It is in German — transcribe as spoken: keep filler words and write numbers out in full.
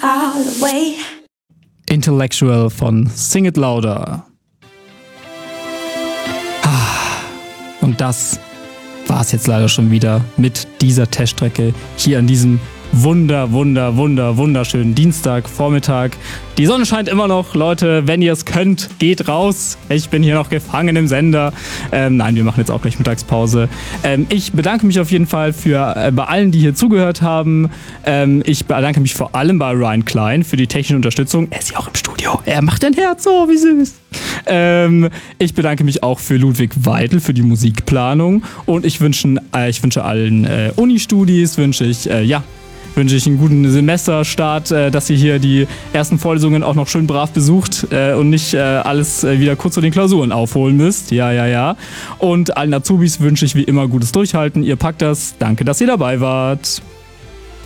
all the way. Intellectual von Sing It Louder. Und das war es jetzt leider schon wieder mit dieser Teststrecke hier an diesem wunder, wunder, wunder, wunderschönen Dienstagvormittag. Die Sonne scheint immer noch. Leute, wenn ihr es könnt, geht raus. Ich bin hier noch gefangen im Sender. Ähm, nein, wir machen jetzt auch gleich Mittagspause. Ähm, ich bedanke mich auf jeden Fall für äh, bei allen, die hier zugehört haben. Ähm, ich bedanke mich vor allem bei Ryan Klein für die technische Unterstützung. Er ist ja auch im Studio. Er macht ein Herz. Oh, wie süß. Ähm, ich bedanke mich auch für Ludwig Weidel für die Musikplanung. Und ich wünsche, äh, ich wünsche allen äh, Uni-Studis, wünsche ich, äh, ja, wünsche ich einen guten Semesterstart, äh, dass ihr hier die ersten Vorlesungen auch noch schön brav besucht äh, und nicht äh, alles äh, wieder kurz vor den Klausuren aufholen müsst. Ja, ja, ja. Und allen Azubis wünsche ich wie immer gutes Durchhalten. Ihr packt das. Danke, dass ihr dabei wart.